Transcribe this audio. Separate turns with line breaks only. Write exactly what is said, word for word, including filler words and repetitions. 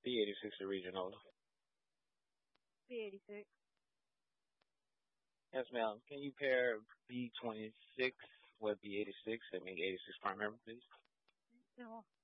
B eighty-six original.
B eighty-six.
Yes, ma'am. Can you pair B twenty-six with B eighty-six and make eighty-six prime number, please?
No.